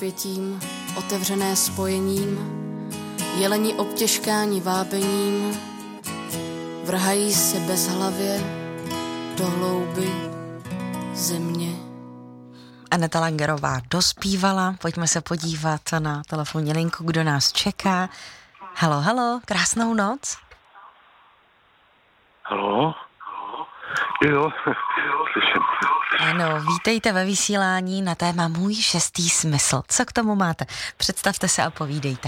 pětím, otevřené spojením, jeleni obtěžkáni vábením, vrhají se bezhlavě do hlouby země. Aneta Langerová dospívala, pojďme se podívat na telefonní linku, kdo nás čeká. Halo, krásnou noc. Halo? Jo, slyším. Ano, vítejte ve vysílání na téma Můj šestý smysl. Co k tomu máte? Představte se a povídejte.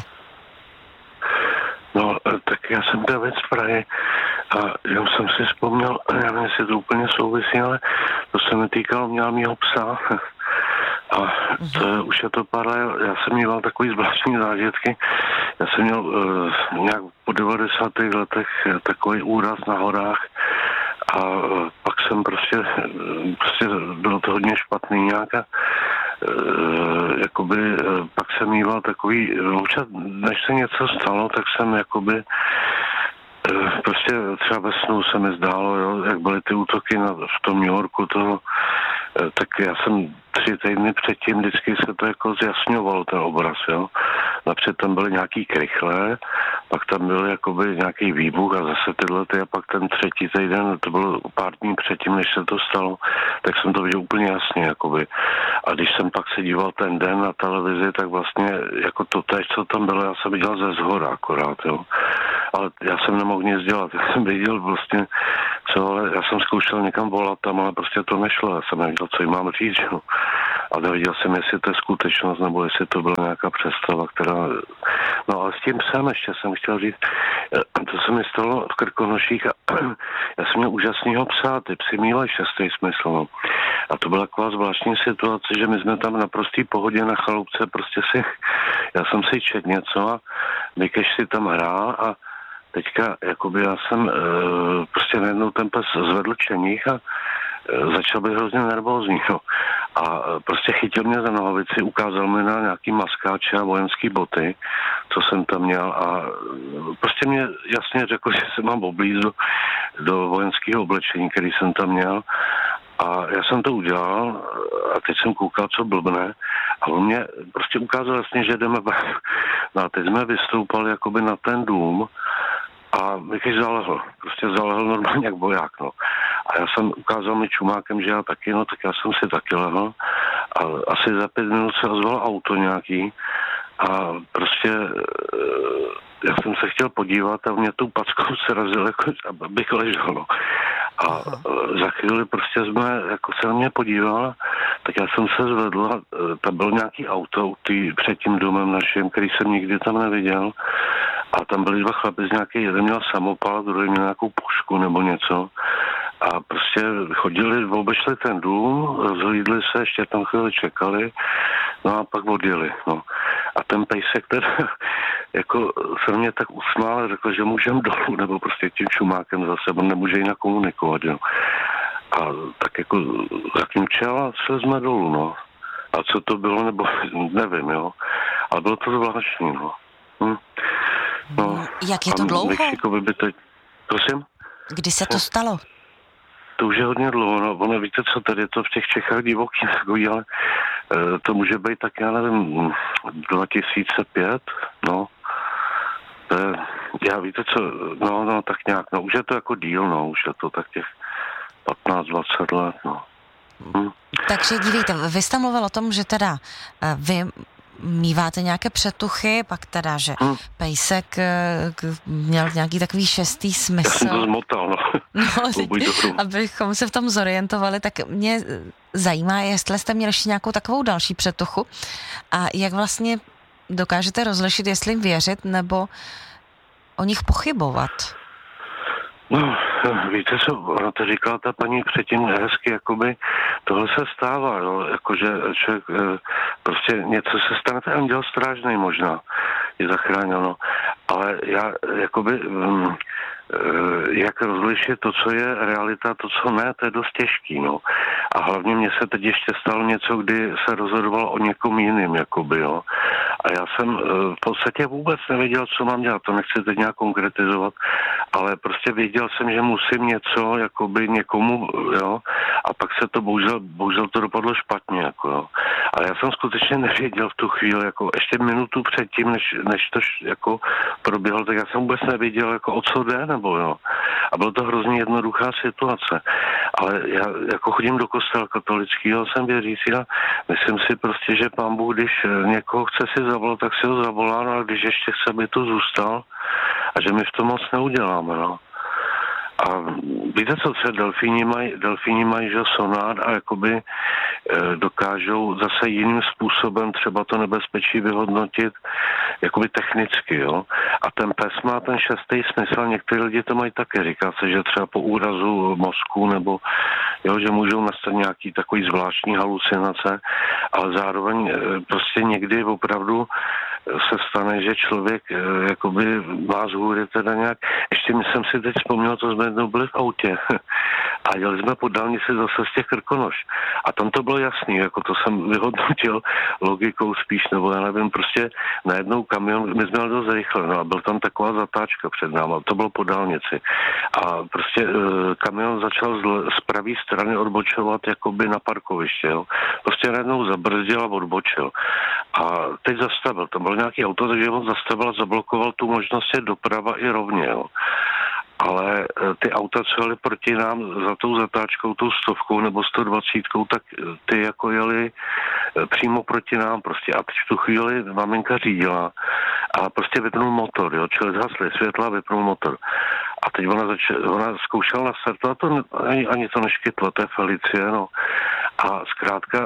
No, tak já jsem David z Prahy a já jsem si vzpomněl, já nevím, jestli to úplně souvisí, ale to se mi týkalo mýho psa. A to už je to pár let, já jsem měl takový zvláštní zážitky. Já jsem měl nějak po 90. letech takový úraz na horách a pak jsem prostě bylo to hodně špatný nějak a jakoby pak jsem měl takový, občas, než se něco stalo, tak jsem jakoby prostě třeba ve snu se mi zdálo, jo, jak byly ty útoky v tom New Yorku toho, tak já jsem 3 týdny předtím vždycky se to jako zjasňovalo ten obraz, jo. Napřed tam byly nějaký krychlé, pak tam byl jakoby nějaký výbuch a zase tyhle a pak ten 3. týden, to bylo pár dní předtím, než se to stalo, tak jsem to viděl úplně jasně, jakoby. A když jsem pak se díval ten den na televizi, tak vlastně jako to též, co tam bylo, já jsem viděl ze zhora akorát, jo. Ale já jsem nemohl nic dělat, já jsem viděl vlastně, ale já jsem zkoušel někam volat tam, ale prostě to nešlo, já jsem nevěděl, co jim mám říct, jo. A nevěděl jsem, jestli to je skutečnost, nebo jestli to byla nějaká představa, která... No ale s tím psem ještě jsem chtěl říct, to se mi stalo v Krkonoších a já jsem měl úžasnýho psa, ty psy měli šestý smysl, no. A to byla taková zvláštní situace, že my jsme tam na prostý pohodě na chaloupce, prostě já jsem si četl něco a Mikeš si tam hrál a teďka, jakoby já jsem prostě najednou ten pes zvedl čeních a začal být hrozně nervózní, no. A prostě chytil mě za nohavici, ukázal mi na nějaký maskáče a vojenský boty, co jsem tam měl a prostě mě jasně řekl, že se mám oblízt do vojenského oblečení, který jsem tam měl. A já jsem to udělal a teď jsem koukal, co blbne a on mě prostě ukázal jasně, že jdeme no a teď jsme vystoupali jakoby na ten dům a Mikyš zalehl normálně jak voják, no. A já jsem ukázal mi čumákem, že já taky, no tak já jsem si taky lehl a asi za 5 minut se ozval auto nějaký a prostě já jsem se chtěl podívat a mě tou packou se razil, jako abych ležel, no. A za chvíli prostě jsme, jako se na mě podíval, tak já jsem se zvedl a tam byl nějaký auto před tím domem naším, který jsem nikdy tam neviděl. A tam byli 2 chlapi z nějaký, jeden měl samopal, druhý měl nějakou pušku nebo něco. A prostě chodili, obešli ten dům, rozhlídli se, ještě tam chvíli čekali, no a pak odjeli, no. A ten pejsek teda, jako se mě tak usmál, řekl, že můžem dolů, nebo prostě tím čumákem zase, on nemůže jinak komunikovat, jo. A tak jako zakňučel a šli jsme dolů, no. A co to bylo, nebo nevím, jo. Ale bylo to zvláštní, no. No, jak je to dlouho? Prosím? Kdy se to stalo? To už je hodně dlouho, no. Ono, víte co, tady je to v těch Čechách divoký takový, ale to může být tak, já nevím, 2005, no. Já víte co, no, tak nějak, no, už je to jako díl, no, už je to tak těch 15-20 let, no. Takže dívejte, vy jste mluvil o tom, že teda vy míváte nějaké přetuchy, pak teda, že pejsek měl nějaký takový šestý smysl. Já jsem to zmotal, no. Abychom se v tom zorientovali, tak mě zajímá, jestli jste měli ještě nějakou takovou další přetuchu a jak vlastně dokážete rozlišit, jestli jim věřit, nebo o nich pochybovat. No, víte co, ona to říkala ta paní předtím hezky, jakoby tohle se stává, jo, jakože člověk prostě něco se stane, ten anděl strážnej možná je zachránil, no. Ale já, jakoby, jak rozlišit to, co je realita, to, co ne, to je dost těžký, no. A hlavně mně se teď ještě stalo něco, kdy se rozhodovalo o někom jiným, jakoby, jo. A já jsem v podstatě vůbec nevěděl, co mám dělat, to nechci teď nějak konkretizovat, ale prostě věděl jsem, že musím něco, jakoby někomu, jo, a pak se to bohužel to dopadlo špatně, jako jo. Ale já jsem skutečně nevěděl v tu chvíli, jako ještě minutu předtím, než to jako proběhlo, tak já jsem vůbec nevěděl, jako o co jde, nebo jo. A bylo to hrozně jednoduchá situace. Ale já jako chodím do kostela katolického, jsem věřící a myslím si prostě, že Pán Bůh, když někoho chce si zavolat, tak si ho zavolá, no, a když ještě chce, aby tu zůstal a že my v tom moc neuděláme, no. A víte co, delfíni mají že sonár a jakoby dokážou zase jiným způsobem třeba to nebezpečí vyhodnotit jakoby technicky, jo. A ten pes má ten šestý smysl, někteří lidi to mají také, říká se, že třeba po úrazu mozku nebo jo, že můžou nastat nějaký takový zvláštní halucinace, ale zároveň prostě někdy opravdu se stane, že člověk jakoby má z hůry teda nějak, ještě jsem si teď vzpomněl, to jsme jednou byli v autě a jeli jsme po dálnici zase z těch Krkonoš a tam to bylo jasný, jako to jsem vyhodnotil logikou spíš, nebo já nevím, prostě najednou kamion, my jsme jeli dost rychle, no a byl tam taková zatáčka před náma, to bylo po dálnici a prostě kamion začal z pravé strany odbočovat jakoby na parkoviště, jo. Prostě najednou zabrzdil a odbočil a teď zastavil, tam byl nějaký auto, takže on zastavil a zablokoval tu možnost doprava i rovně, jo. Ale ty auta, co jeli proti nám za tou zatáčkou, tou 100 nebo 120, tak ty jako jeli přímo proti nám prostě. A teď v tu chvíli maminka řídila a prostě vypnul motor, jo, čili zhasly světla, vypnul motor. A teď ona zkoušela nastartovat, to ani to neškytlo, to je Felicie, no. A zkrátka,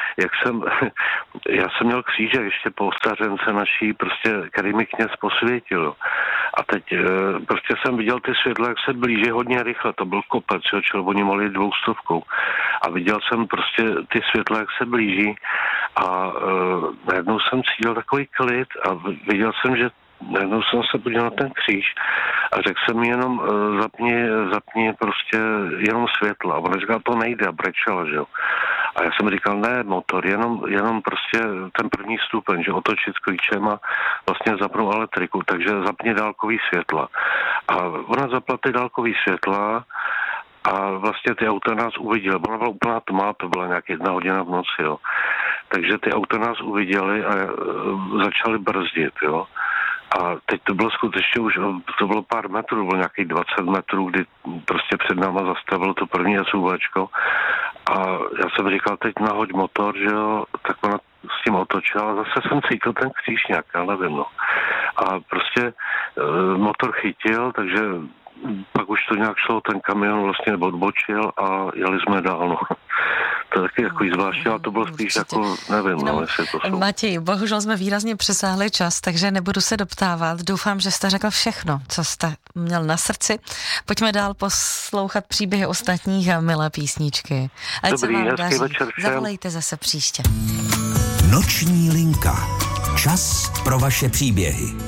já jsem měl křížek ještě po stařence naší, prostě, který mi kněz posvětil. A teď prostě jsem viděl ty světla, jak se blíží hodně rychle, to byl kopec, jo, čili oni mali 200. A viděl jsem prostě ty světla, jak se blíží a najednou jsem cítil takový klid a viděl jsem, že najednou jsem se podíval na ten kříž a řekl jsem jenom zapni prostě jenom světla. A ona říkala, to nejde a brečela, že jo. A já jsem říkal, ne motor, jenom prostě ten první stupeň, že otočit s klíčem a vlastně zapnu elektriku, takže zapni dálkový světla. A ona zapla ty dálkový světla a vlastně ty auta nás uviděly. Ona byla úplná tma, to byla nějak 1 hodina v noci, jo. Takže ty auta nás uviděly a začaly brzdit, jo. A teď to bylo skutečně už, to bylo pár metrů, bylo nějakých 20 metrů, kdy prostě před náma zastavilo to první SUVčko. A já jsem říkal, teď nahoď motor, že jo, tak ona s tím otočila a zase jsem cítil ten kříž nějak, já nevím, no. A prostě motor chytil, takže pak už to nějak šlo, ten kamion vlastně odbočil a jeli jsme dál, no. To je taky takový zvláštní, ale to bylo spíš jako, nevím, no, jestli to jsou. Matěj, bohužel jsme výrazně přesáhli čas, takže nebudu se doptávat. Doufám, že jste řekl všechno, co jste měl na srdci. Pojďme dál poslouchat příběhy ostatních a milé písničky. Ať dobrý, se vám daří. Večer všem. Zavolejte zase příště. Noční linka. Čas pro vaše příběhy.